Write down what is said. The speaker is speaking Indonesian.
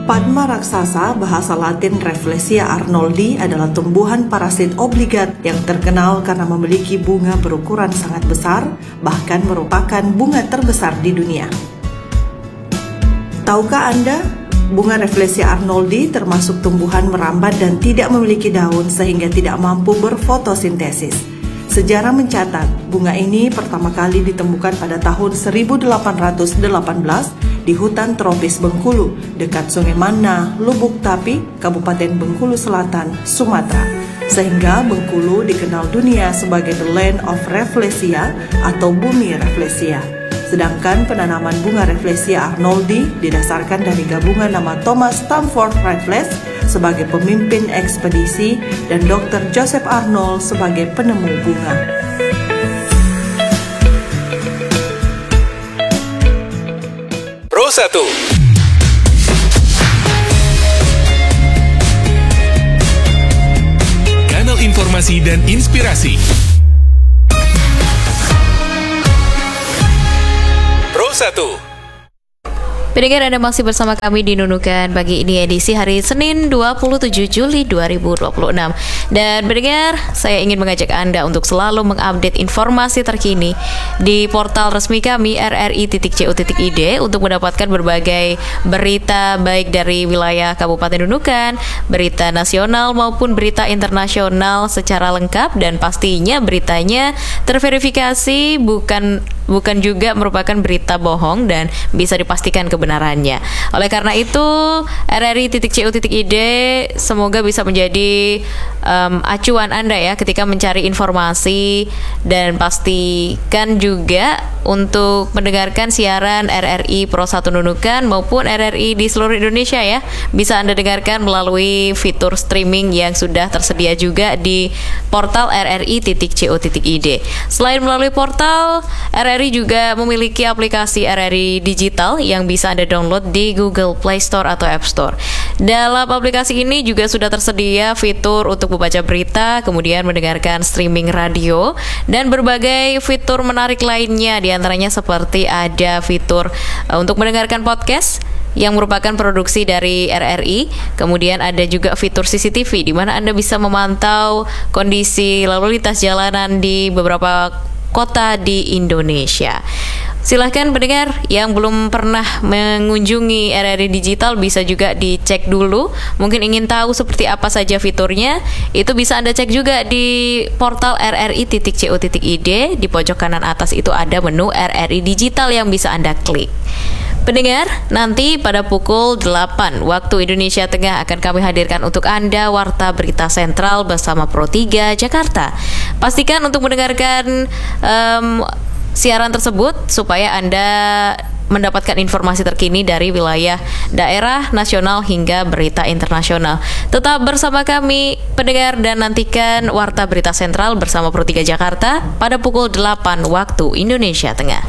Padma raksasa, bahasa Latin Rafflesia arnoldi, adalah tumbuhan parasit obligat yang terkenal karena memiliki bunga berukuran sangat besar, bahkan merupakan bunga terbesar di dunia. Tahukah Anda, bunga Rafflesia arnoldi termasuk tumbuhan merambat dan tidak memiliki daun sehingga tidak mampu berfotosintesis. Sejarah mencatat, bunga ini pertama kali ditemukan pada tahun 1818 di hutan tropis Bengkulu, dekat Sungai Mana, Lubuk Tapi, Kabupaten Bengkulu Selatan, Sumatera. Sehingga Bengkulu dikenal dunia sebagai the land of Rafflesia atau bumi Rafflesia. Sedangkan penanaman bunga Rafflesia arnoldi didasarkan dari gabungan nama Thomas Stamford Raffles sebagai pemimpin ekspedisi dan Dr. Joseph Arnold sebagai penemu bunga. Pro 1. Kanal informasi dan inspirasi. Pro 1. Pendengar, Anda masih bersama kami di Nunukan pagi ini, edisi hari Senin 27 Juli 2026. Dan pendengar, saya ingin mengajak Anda untuk selalu mengupdate informasi terkini di portal resmi kami rri.co.id untuk mendapatkan berbagai berita baik dari wilayah Kabupaten Nunukan, berita nasional maupun berita internasional secara lengkap, dan pastinya beritanya terverifikasi, bukan juga merupakan berita bohong dan bisa dipastikan kebenarannya. Oleh karena itu, rri.co.id semoga bisa menjadi acuan Anda ya ketika mencari informasi, dan pastikan juga untuk mendengarkan siaran RRI Pro 1 Nunukan maupun RRI di seluruh Indonesia ya. Bisa Anda dengarkan melalui fitur streaming yang sudah tersedia juga di portal rri.co.id. Selain melalui portal, RRI juga memiliki aplikasi RRI Digital yang bisa Anda download di Google Play Store atau App Store. Dalam aplikasi ini juga sudah tersedia fitur untuk membaca berita, kemudian mendengarkan streaming radio, dan berbagai fitur menarik lainnya. Di antaranya seperti ada fitur untuk mendengarkan podcast yang merupakan produksi dari RRI. Kemudian ada juga fitur CCTV di mana Anda bisa memantau kondisi lalu lintas jalanan di beberapa kota di Indonesia. Silahkan pendengar yang belum pernah mengunjungi RRI Digital bisa juga dicek dulu. Mungkin ingin tahu seperti apa saja fiturnya, itu bisa Anda cek juga di portal rri.co.id. Di pojok kanan atas itu ada menu RRI Digital yang bisa Anda klik. Pendengar, nanti pada pukul 8 waktu Indonesia Tengah akan kami hadirkan untuk Anda Warta Berita Sentral bersama Pro 3 Jakarta. Pastikan untuk mendengarkan siaran tersebut supaya Anda mendapatkan informasi terkini dari wilayah daerah, nasional hingga berita internasional. Tetap bersama kami pendengar dan nantikan Warta Berita Sentral bersama Pro 3 Jakarta pada pukul 8 waktu Indonesia Tengah.